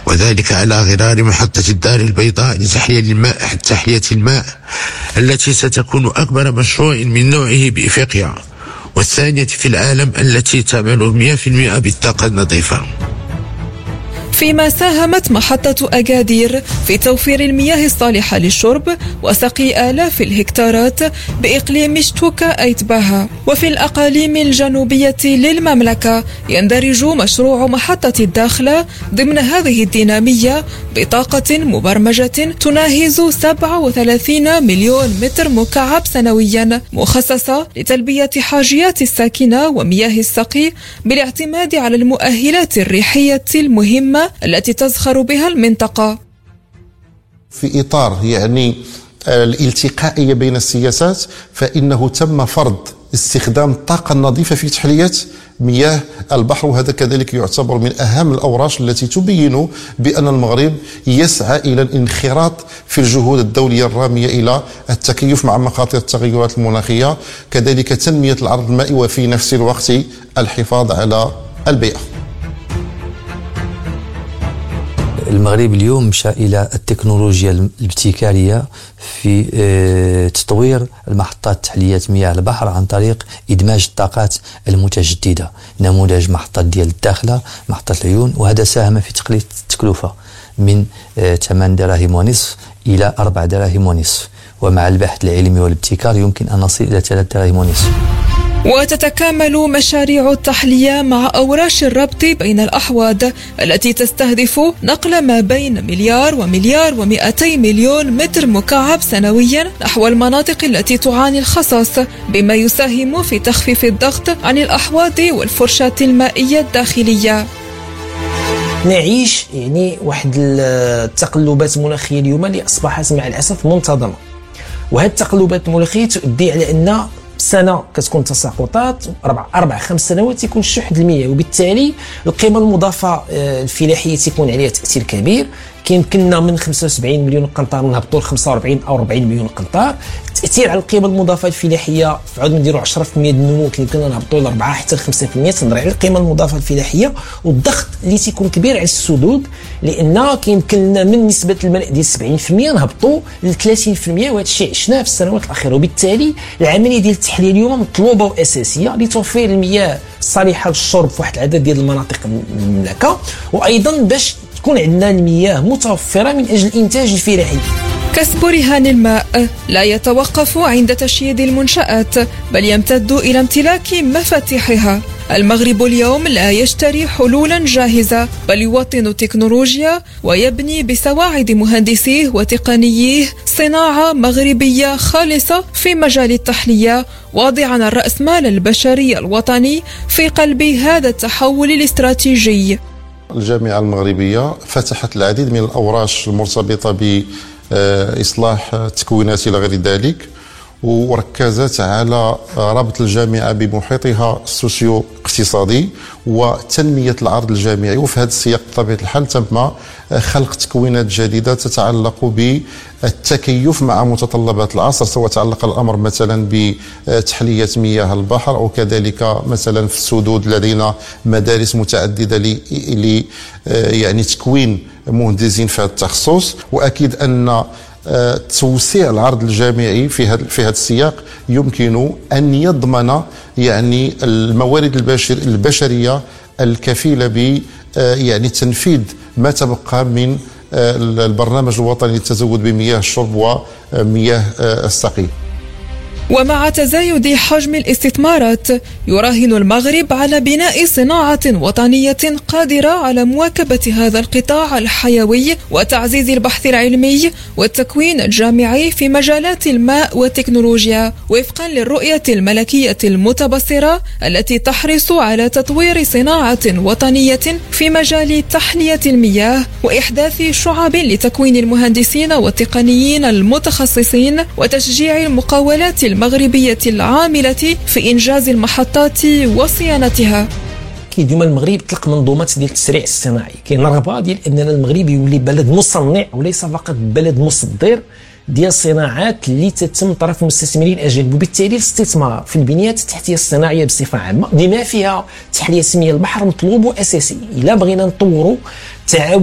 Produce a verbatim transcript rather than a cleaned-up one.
وذلك على غرار محطة الدار البيضاء لتحلية الماء تحلية الماء التي ستكون أكبر مشروع من نوعه بإفريقيا، والثانية في العالم التي تعمل مئة بالمئة بالطاقة النظيفة. فيما ساهمت محطة أكادير في توفير المياه الصالحة للشرب وسقي آلاف الهكتارات بإقليم شتوكا أيتباها. وفي الأقاليم الجنوبية للمملكة يندرج مشروع محطة الداخلة ضمن هذه الدينامية بطاقة مبرمجة تناهز سبعة وثلاثين مليون متر مكعب سنويا، مخصصة لتلبية حاجيات الساكنة ومياه السقي بالاعتماد على المؤهلات الريحية المهمة التي تزخر بها المنطقة. في إطار يعني الالتقائية بين السياسات، فإنه تم فرض استخدام الطاقة النظيفة في تحلية مياه البحر، وهذا كذلك يعتبر من أهم الأوراش التي تبين بأن المغرب يسعى إلى الانخراط في الجهود الدولية الرامية إلى التكيف مع مخاطر التغيرات المناخية، كذلك تنمية العرض المائي وفي نفس الوقت الحفاظ على البيئة. المغرب اليوم مشى إلى التكنولوجيا الابتكارية في تطوير المحطات تحلية مياه البحر عن طريق إدماج الطاقات المتجددة، نموذج محطة ديال الداخلة، محطة العيون، وهذا ساهم في تقليل التكلفة من ثمانية دراهم ونصف إلى أربعة دراهم ونصف، ومع البحث العلمي والابتكار يمكن أن نصل إلى ثلاثة دراهم ونصف. وتتكامل مشاريع التحلية مع أوراش الربط بين الأحواض التي تستهدف نقل ما بين مليار ومليار ومئتي مليون متر مكعب سنويا نحو المناطق التي تعاني الخصاص، بما يساهم في تخفيف الضغط عن الأحواض والفرشاة المائية الداخلية. نعيش يعني واحد التقلبات المناخية اليوم اللي أصبحت مع الأسف منتظمة، وهذه التقلبات المناخية تؤدي على أن سنة كتكون تساقطات، أربع أربع خمس سنوات يكون الشح المياه، وبالتالي القيمة المضافة الفلاحية تكون عليها تأثير كبير. كيمكننا من خمسة وسبعين مليون قنطار نهبطوا ل خمسة وأربعين أو أربعين مليون قنطار. التأثير على القيمة المضافة الفلاحية فعود نديروا عشرة بالمئة النمو، كيمكننا نهبطوا ل أربعة حتى ل خمسة بالمئة. تنظر على القيمة المضافة الفلاحية والضغط اللي تيكون كبير على السدود، لأن كيمكن لنا من نسبة الملء ديال سبعين بالمئة نهبطوا ل ثلاثين بالمئة، وهذا الشيء عشناه في السنوات الأخيرة. وبالتالي العملية ديال التحلية اليوم مطلوبة وأساسية لتوفير المياه الصالحة للشرب في واحد العدد ديال المناطق المملكة، وأيضا باش تكون عندنا المياه متوفرة من أجل الإنتاج الفلاحي. كسب رهان الماء لا يتوقف عند تشييد المنشآت، بل يمتد إلى امتلاك مفاتيحها. المغرب اليوم لا يشتري حلولا جاهزة، بل يوطن التكنولوجيا ويبني بسواعد مهندسيه وتقنييه صناعة مغربية خالصة في مجال التحلية، واضعا الرأسمال البشري الوطني في قلب هذا التحول الاستراتيجي. الجامعة المغربية فتحت العديد من الأوراش المرتبطة بإصلاح التكوينات إلى غير ذلك، وركزت على ربط الجامعة بمحيطها السوسيو اقتصادي وتنمية العرض الجامعي. وفي هذا السياق بطبيعة الحال تم خلق تكوينات جديدة تتعلق بالتكيف مع متطلبات العصر، سواء تعلق الأمر مثلا بتحلية مياه البحر أو كذلك مثلا في السدود لدينا مدارس متعددة ل يعني تكوين مهندسين في هذا التخصص. وأكيد أن توسيع العرض الجامعي في هذا في هذا السياق يمكن أن يضمن يعني الموارد البشر البشرية الكفيلة ب يعني تنفيذ ما تبقى من البرنامج الوطني للتزود بمياه الشرب ومياه السقي. ومع تزايد حجم الاستثمارات يراهن المغرب على بناء صناعة وطنية قادرة على مواكبة هذا القطاع الحيوي وتعزيز البحث العلمي والتكوين الجامعي في مجالات الماء والتكنولوجيا، وفقا للرؤية الملكية المتبصرة التي تحرص على تطوير صناعة وطنية في مجال تحلية المياه وإحداث شعب لتكوين المهندسين والتقنيين المتخصصين وتشجيع المقاولات المغربية العاملة في إنجاز المحطات وصيانتها. كي ديما المغرب طلق منظومات ديال التسريع الصناعي، كاين رغبه ديال اننا المغرب يولي بلد مصنع وليس فقط بلد مصدر ديال الصناعات اللي تتم طرف المستثمرين الاجانب. وبالتالي الاستثمار في البنيات التحتيه الصناعيه بصفه عامه بما فيها تحليه مياه البحر مطلوب واساسي الا بغينا نطوروا التعاون